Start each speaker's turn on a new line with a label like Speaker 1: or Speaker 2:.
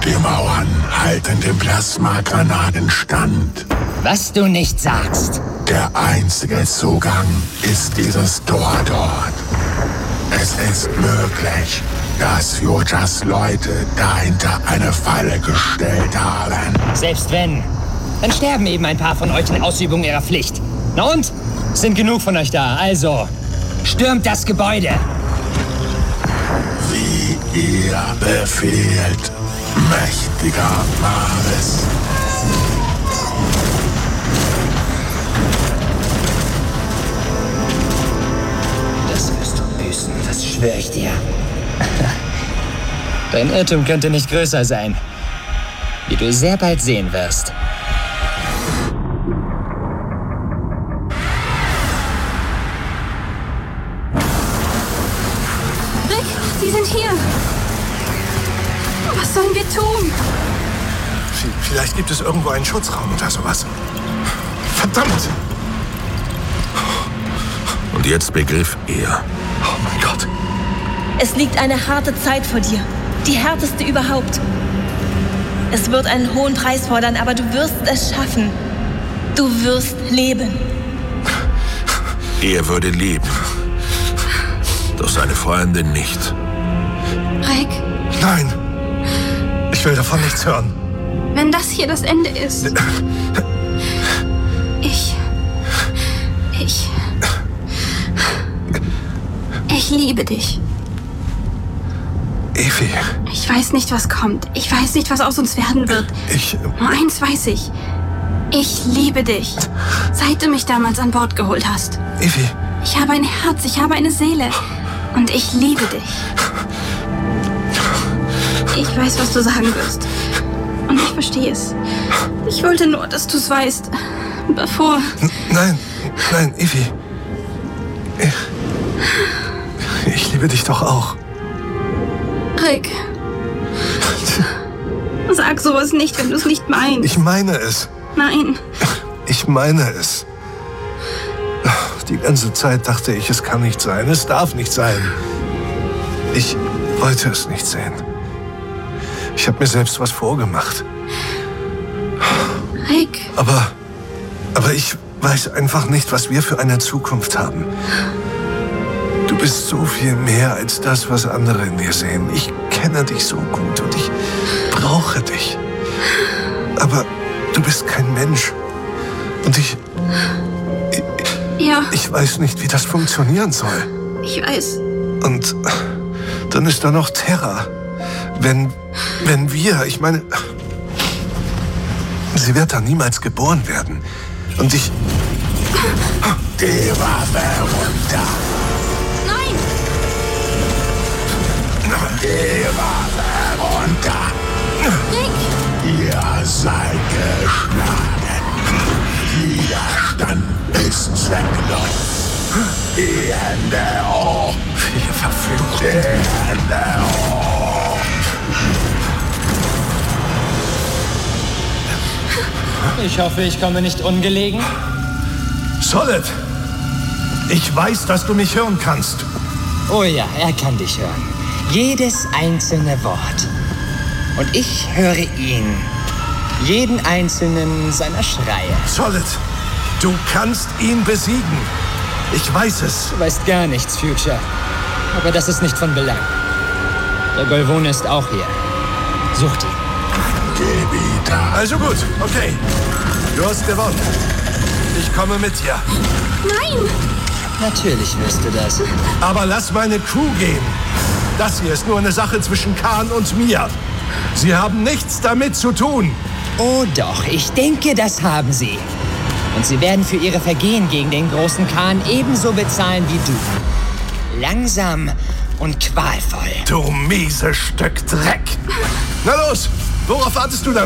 Speaker 1: Die Mauern halten den Plasmagranaten stand.
Speaker 2: Was du nicht sagst.
Speaker 1: Der einzige Zugang ist dieses Tor dort. Es ist möglich, dass Yujas Leute dahinter eine Falle gestellt haben.
Speaker 2: Selbst wenn, dann sterben eben ein paar von euch in Ausübung ihrer Pflicht. Na und? Es sind genug von euch da, also stürmt das Gebäude.
Speaker 1: Wie ihr befehlt, mächtiger Maris.
Speaker 2: Das wirst du büßen, das schwöre ich dir. Dein Irrtum könnte nicht größer sein, wie du sehr bald sehen wirst.
Speaker 3: Rick, sie sind hier. Was sollen wir tun?
Speaker 4: Vielleicht gibt es irgendwo einen Schutzraum oder sowas. Verdammt!
Speaker 5: Und jetzt begriff er.
Speaker 4: Oh mein Gott.
Speaker 3: Es liegt eine harte Zeit vor dir. Die härteste überhaupt. Es wird einen hohen Preis fordern, aber du wirst es schaffen. Du wirst leben.
Speaker 5: Er würde leben. Doch seine Freundin nicht.
Speaker 3: Rick,
Speaker 4: Nein! Ich will davon nichts hören.
Speaker 3: wenn das hier das Ende ist. Ich liebe dich.
Speaker 4: Evi,
Speaker 3: Ich weiß nicht, was kommt. Ich weiß nicht, was aus uns werden wird. Nur eins weiß ich. Ich liebe dich. Seit du mich damals an Bord geholt hast.
Speaker 4: Evi,
Speaker 3: Ich habe ein Herz, ich habe eine Seele. Und ich liebe dich. Ich weiß, was du sagen wirst. Und ich verstehe es. Ich wollte nur, dass du es weißt. Bevor...
Speaker 4: nein, Evi. Ich liebe dich doch auch.
Speaker 3: Rick. Sag sowas nicht, wenn du es nicht meinst.
Speaker 4: Ich meine es.
Speaker 3: Nein.
Speaker 4: Ich meine es. Die ganze Zeit dachte ich, es kann nicht sein. Es darf nicht sein. Ich wollte es nicht sehen. Ich habe mir selbst was vorgemacht.
Speaker 3: Rick.
Speaker 4: Aber ich weiß einfach nicht, was wir für eine Zukunft haben. Du bist so viel mehr als das, was andere in dir sehen. Ich kenne dich so gut und ich brauche dich. Aber du bist kein Mensch. Und
Speaker 3: Ja,
Speaker 4: ich weiß nicht, wie das funktionieren soll.
Speaker 3: ich weiß.
Speaker 4: Und dann ist da noch Terra. Wenn wir, ich meine, sie wird da niemals geboren werden. Und ich...
Speaker 1: Die Waffe runter.
Speaker 3: Nein!
Speaker 1: Die Waffe runter.
Speaker 3: Rick!
Speaker 1: Ihr seid geschlagen. Widerstand ist zwecklos. Die Hände hoch.
Speaker 4: Ihr verflucht.
Speaker 1: Die Hände hoch.
Speaker 2: Ich hoffe, ich komme nicht ungelegen.
Speaker 4: Solid! Ich weiß, dass du mich hören kannst.
Speaker 2: Oh ja, er kann dich hören. Jedes einzelne Wort. Und ich höre ihn. Jeden einzelnen seiner Schreie.
Speaker 4: Solid, du kannst ihn besiegen. Ich weiß es.
Speaker 2: Du weißt gar nichts, Future. Aber das ist nicht von Belang. Der Golvone ist auch hier. Sucht ihn.
Speaker 1: Gebieter.
Speaker 4: Also gut, okay. Du hast gewonnen. Ich komme mit dir.
Speaker 3: Nein!
Speaker 2: Natürlich wirst du das.
Speaker 4: Aber lass meine Crew gehen. Das hier ist nur eine Sache zwischen Khan und mir. Sie haben nichts damit zu tun.
Speaker 2: Oh doch, ich denke, das haben sie. Und sie werden für ihre Vergehen gegen den großen Khan ebenso bezahlen wie du. Langsam und qualvoll.
Speaker 4: Du mieses Stück Dreck. Na los, worauf wartest du dann?